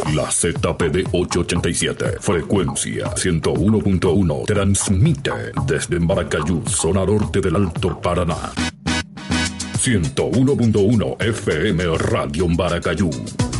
La ZPD 887, frecuencia 101.1, transmite desde Maracayú, zona norte del Alto Paraná. 101.1 FM Radio Maracayú.